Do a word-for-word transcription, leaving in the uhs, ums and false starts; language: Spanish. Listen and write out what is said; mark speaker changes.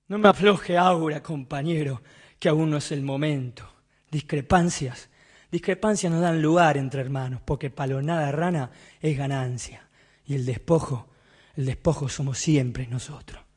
Speaker 1: No me afloje aura, compañero, que aún no es el momento. Discrepancias, discrepancias nos dan lugar entre hermanos, porque palonada rana es ganancia. Y el despojo, el despojo somos siempre nosotros.